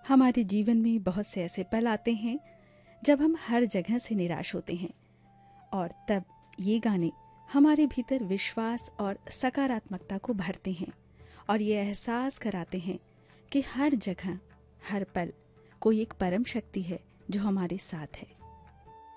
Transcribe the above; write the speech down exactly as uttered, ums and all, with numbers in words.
हमारे जीवन में बहुत से ऐसे पल आते हैं जब हम हर जगह से निराश होते हैं, और तब ये गाने हमारे भीतर विश्वास और सकारात्मकता को भरते हैं और ये एहसास कराते हैं कि हर जगह, हर पल कोई एक परम शक्ति है जो हमारे साथ है।